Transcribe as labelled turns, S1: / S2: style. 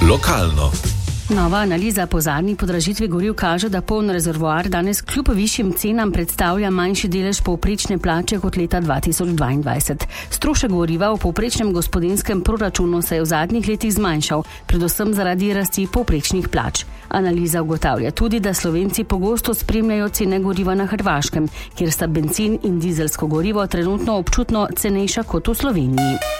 S1: Lokalno.
S2: Nova analiza po zadnji podražitvi goriv kaže, da poln rezervoar danes kljub višjim cenam predstavlja manjši delež povprečne plače kot leta 2022. Strošek goriva v povprečnem gospodinjskem proračunu se je v zadnjih letih zmanjšal, predvsem zaradi rasti povprečnih plač. Analiza ugotavlja tudi, da Slovenci pogosto spremljajo cene goriva na Hrvaškem, kjer sta bencin in dizelsko gorivo trenutno občutno cenejša kot v Sloveniji.